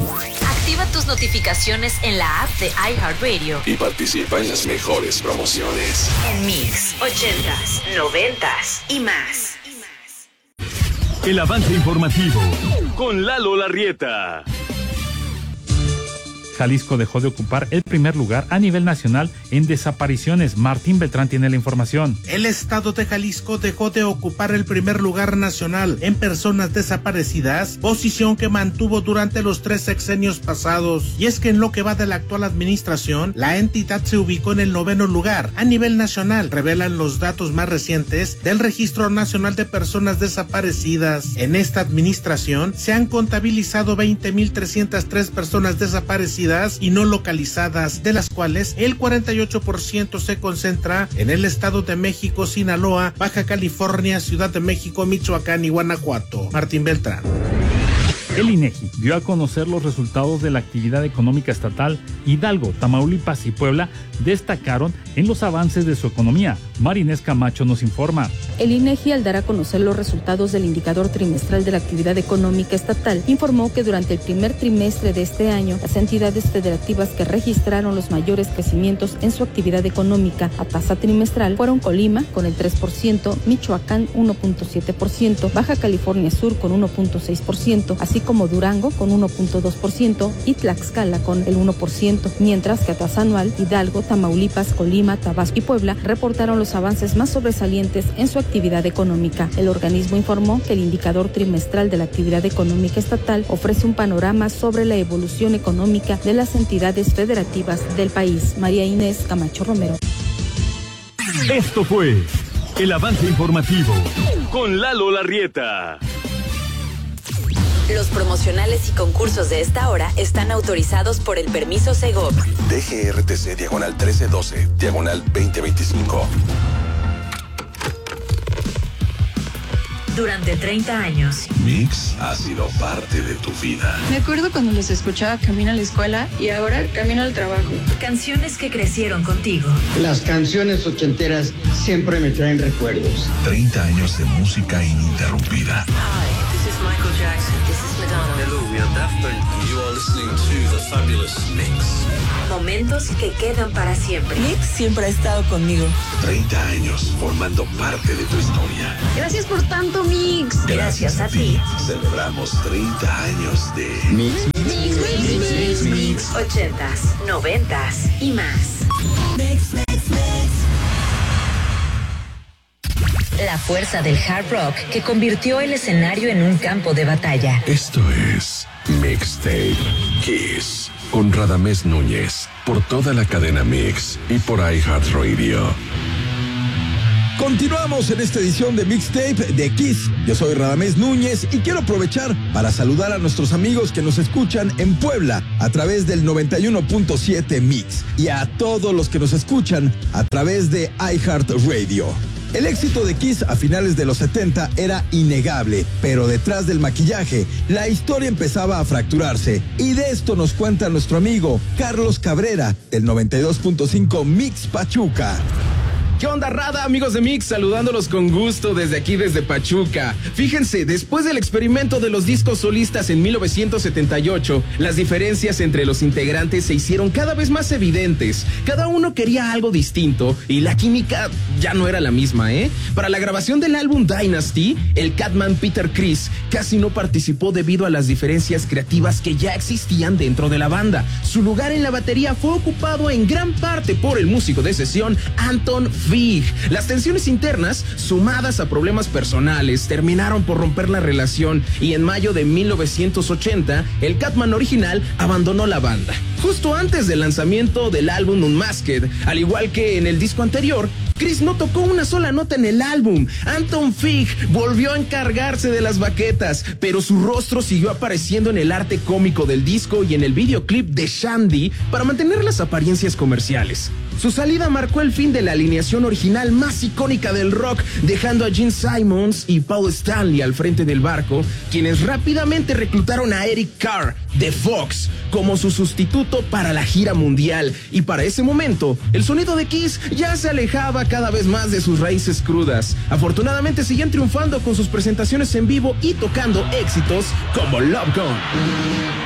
Activa tus notificaciones en la app de iHeartRadio y participa en las mejores promociones. En Mix, 80s, 90s y más. El avance informativo con Lalo Larrieta. Jalisco dejó de ocupar el primer lugar a nivel nacional en desapariciones. Martín Beltrán tiene la información. El estado de Jalisco dejó de ocupar el primer lugar nacional en personas desaparecidas, posición que mantuvo durante los 3 sexenios pasados. Y es que en lo que va de la actual administración, la entidad se ubicó en el 9º lugar a nivel nacional, revelan los datos más recientes del Registro Nacional de Personas Desaparecidas. En esta administración se han contabilizado 20.303 personas desaparecidas y no localizadas, de las cuales el 48% se concentra en el Estado de México, Sinaloa, Baja California, Ciudad de México, Michoacán y Guanajuato. Martín Beltrán. El INEGI dio a conocer los resultados de la actividad económica estatal. Hidalgo, Tamaulipas y Puebla destacaron en los avances de su economía. Marinés Camacho nos informa. El INEGI, al dar a conocer los resultados del indicador trimestral de la actividad económica estatal, informó que durante el primer trimestre de este año, las entidades federativas que registraron los mayores crecimientos en su actividad económica a tasa trimestral fueron Colima con el 3%, Michoacán 1.7%, Baja California Sur con 1.6%, así como Durango con 1.2% y Tlaxcala con el 1%, mientras que a tasa anual, Hidalgo, Tamaulipas, Colima, Tabasco y Puebla reportaron los avances más sobresalientes en su actividad económica. El organismo informó que el indicador trimestral de la actividad económica estatal ofrece un panorama sobre la evolución económica de las entidades federativas del país. María Inés Camacho Romero. Esto fue el avance informativo con Lalo Larrieta. Los promocionales y concursos de esta hora están autorizados por el permiso Segov. DGRTC /1312, /2025. Durante 30 años. Mix ha sido parte de tu vida. Me acuerdo cuando los escuchaba camino a la escuela y ahora camino al trabajo. Canciones que crecieron contigo. Las canciones ochenteras siempre me traen recuerdos. 30 años de música ininterrumpida. Hi, this is Michael Jackson. This is Madonna. Hello, we are Daft Punk. You are listening to The Fabulous Mix. Momentos que quedan para siempre. Mix siempre ha estado conmigo. 30 años formando parte de tu historia. Gracias por tanto, Mix. Gracias a ti. Celebramos 30 años de Mix. 80s, 90s y más. La fuerza del hard rock que convirtió el escenario en un campo de batalla. Esto es Mixtape Kiss con Radamés Núñez por toda la cadena Mix y por iHeartRadio. Continuamos en esta edición de Mixtape de Kiss. Yo soy Radamés Núñez y quiero aprovechar para saludar a nuestros amigos que nos escuchan en Puebla a través del 91.7 Mix y a todos los que nos escuchan a través de iHeartRadio. El éxito de Kiss a finales de los 70 era innegable, pero detrás del maquillaje, la historia empezaba a fracturarse. Y de esto nos cuenta nuestro amigo Carlos Cabrera, del 92.5 Mix Pachuca. ¿Qué onda, Rada, amigos de Mix? Saludándolos con gusto desde aquí, desde Pachuca. Fíjense, después del experimento de los discos solistas en 1978, las diferencias entre los integrantes se hicieron cada vez más evidentes. Cada uno quería algo distinto y la química ya no era la misma, ¿eh? Para la grabación del álbum Dynasty, el Catman Peter Criss casi no participó debido a las diferencias creativas que ya existían dentro de la banda. Su lugar en la batería fue ocupado en gran parte por el músico de sesión Anton Fig. Las tensiones internas, sumadas a problemas personales, terminaron por romper la relación y en mayo de 1980, el Catman original abandonó la banda. Justo antes del lanzamiento del álbum Unmasked, al igual que en el disco anterior, Criss no tocó una sola nota en el álbum. Anton Fig volvió a encargarse de las baquetas, pero su rostro siguió apareciendo en el arte cómico del disco y en el videoclip de Shandy para mantener las apariencias comerciales. Su salida marcó el fin de la alineación original más icónica del rock, dejando a Gene Simmons y Paul Stanley al frente del barco, quienes rápidamente reclutaron a Eric Carr de Fox como su sustituto para la gira mundial. Y para ese momento, el sonido de Kiss ya se alejaba cada vez más de sus raíces crudas. Afortunadamente seguían triunfando con sus presentaciones en vivo y tocando éxitos como Love Gone.